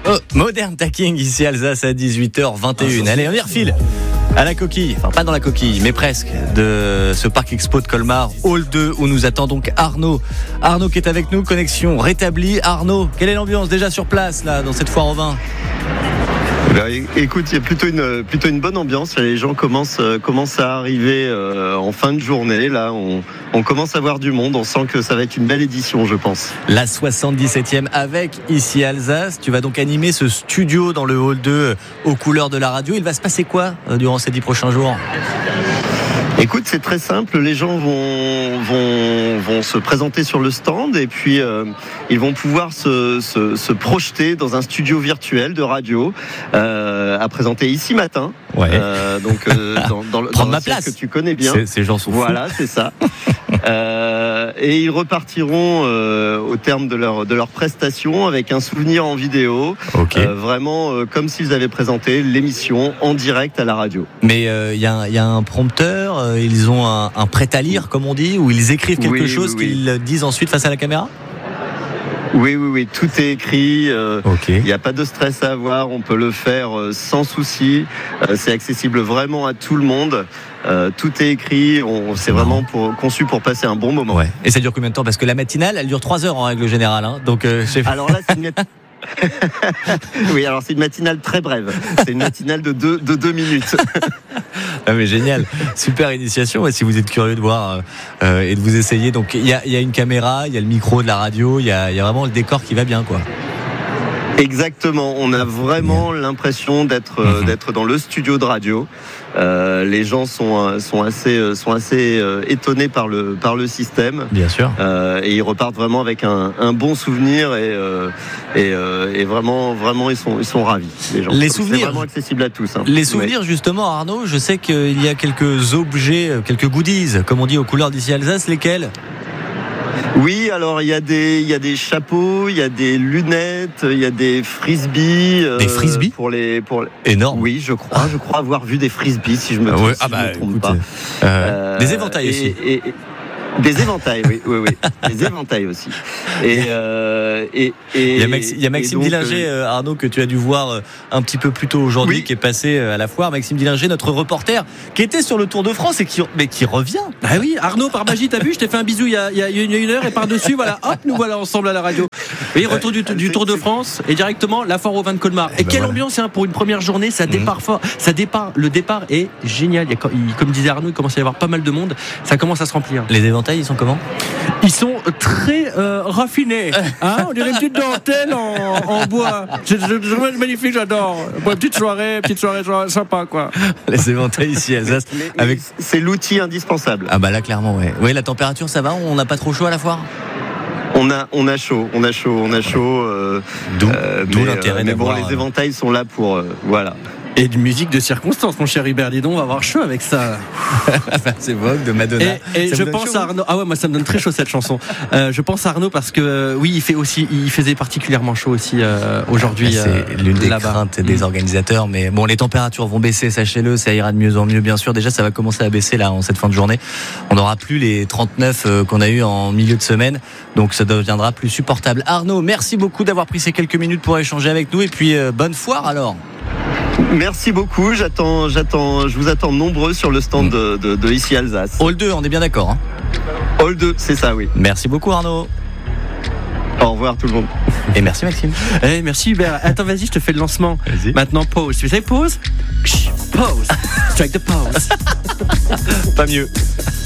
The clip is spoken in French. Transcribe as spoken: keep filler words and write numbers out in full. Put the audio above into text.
Oh, Modern Talking ici Alsace à dix-huit heures vingt et une. Allez, on y refile à la coquille, enfin pas dans la coquille, mais presque, de ce parc expo de Colmar, Hall deux, où nous attend donc Arnaud. Arnaud qui est avec nous, connexion rétablie. Arnaud, quelle est l'ambiance déjà sur place là, dans cette foire au vin ? Ben, écoute, il y a plutôt une, plutôt une bonne ambiance. Les gens commencent, euh, commencent à arriver euh, en fin de journée. Là, on, on commence à voir du monde. On sent que ça va être une belle édition, je pense. La soixante-dix-septième avec ici Alsace. Tu vas donc animer ce studio dans le Hall deux aux couleurs de la radio. Il va se passer quoi euh, durant ces dix prochains jours ? Écoute, c'est très simple. Les gens vont, vont, vont se présenter sur le stand et puis euh, ils vont pouvoir se, se, se projeter dans un studio virtuel de radio euh, à présenter ici matin. Ouais. Euh, donc euh, dans, dans, Prendre dans ma un siège place. que tu connais bien. C'est, ces gens sont fous. Voilà, c'est ça. euh, et ils repartiront euh, au terme de leur de leur prestation avec un souvenir en vidéo. Okay. Euh, vraiment euh, comme s'ils avaient présenté l'émission en direct à la radio. Mais il euh, y, y a un prompteur. Euh, ils ont un, un prêt à lire, comme on dit, où ils écrivent quelque oui, chose oui, oui. qu'ils disent ensuite face à la caméra. Oui, oui, oui, tout est écrit. Il euh, okay. n'y a pas de stress à avoir. On peut le faire euh, sans souci. Euh, c'est accessible vraiment à tout le monde. Euh, tout est écrit. On, c'est vraiment pour, conçu pour passer un bon moment. Ouais. Et ça dure combien de temps ? Parce que la matinale, elle dure trois heures en règle générale. Hein. Donc, euh, j'ai... Alors là, c'est une... oui, alors c'est une matinale très brève. C'est une matinale de deux, de deux minutes. Ah mais génial, super initiation. Et si vous êtes curieux de voir euh, et de vous essayer, donc il y a, y a une caméra, il y a le micro de la radio, il y a, y a vraiment le décor qui va bien, quoi. Exactement, on a vraiment l'impression d'être mmh. d'être dans le studio de radio. Euh, les gens sont sont assez sont assez euh, étonnés par le par le système. Bien sûr. Euh, et ils repartent vraiment avec un, un bon souvenir et euh, et, euh, et vraiment vraiment ils sont ils sont ravis. Les gens. Les Donc, souvenirs. C'est vraiment accessible à tous. Hein. Les souvenirs, ouais. Justement, Arnaud. Je sais qu'il y a quelques objets, quelques goodies, comme on dit aux couleurs d'ici Alsace. Lesquels ? Oui, alors il y a des il y a des chapeaux, il y a des lunettes, il y a des frisbees. Des frisbees pour les pour les... Énorme. Oui, je crois, je crois avoir vu des frisbees si je me trompe, ouais, si ah bah, je me trompe écoute, pas. Euh, euh, des éventails et, aussi. Et, et, des éventails, oui, oui, oui. Des éventails aussi. Et euh, et, et il y a, Maxi, il y a Maxime donc, Dillinger, euh, Arnaud, que tu as dû voir euh, un petit peu plus tôt aujourd'hui, oui. Qui est passé euh, à la foire. Maxime Dillinger, notre reporter, qui était sur le Tour de France et qui, mais qui revient. Ah oui, Arnaud, par magie, t'as vu, je t'ai fait un bisou il y a, il y a une, une heure et par dessus, voilà, hop, nous voilà ensemble à la radio. Oui, retour du, du Tour de France et directement la foire au vin de Colmar. Et, et ben quelle voilà. Ambiance hein, pour une première journée, ça départ mmh. fort, ça départ, le départ est génial. Il y a, il, comme disait Arnaud, il commence à y avoir pas mal de monde, ça commence à se remplir. Les éventails, ils sont comment ? Ils sont très euh, raffinés. Hein, on dirait une petite dentelle en, en bois. C'est, c'est magnifique, j'adore. Bon, petite soirée, petite soirée sympa, quoi. Les éventails ici, Alsace. Mais, mais avec... C'est l'outil indispensable. Ah bah là, clairement, ouais. Oui, la température, ça va ? On n'a pas trop chaud à la foire ? On a, on a chaud, on a chaud, on a chaud. Euh, d'où, euh, d'où mais, l'intérêt euh, mais d'avoir... bon, les éventails sont là pour, euh, voilà. Et de musique de circonstance, mon cher Hubert, dis donc, on va avoir chaud avec ça. C'est Vogue de Madonna. Et, et je pense chaud, à Arnaud. Ah ouais, moi ça me donne très chaud cette chanson. Euh, je pense à Arnaud parce que oui, il fait aussi, il faisait particulièrement chaud aussi euh, aujourd'hui. C'est euh, l'une des là-bas. craintes des mmh. organisateurs, mais bon, les températures vont baisser, sachez-le, ça ira de mieux en mieux, bien sûr. Déjà, ça va commencer à baisser là en cette fin de journée. On n'aura plus les trente-neuf euh, qu'on a eu en milieu de semaine, donc ça deviendra plus supportable. Arnaud, merci beaucoup d'avoir pris ces quelques minutes pour échanger avec nous et puis euh, bonne foire alors. Merci beaucoup, j'attends, j'attends, je vous attends nombreux sur le stand de, de, de ici Alsace. Hall deux, on est bien d'accord. Hein Hall deux, c'est ça, oui. Merci beaucoup Arnaud. Au revoir tout le monde. Et merci Maxime. Eh, merci Hubert. Attends, vas-y, je te fais le lancement. Vas-y. Maintenant, pause. Tu sais, pause. Pause. Strike the pause. Pas mieux.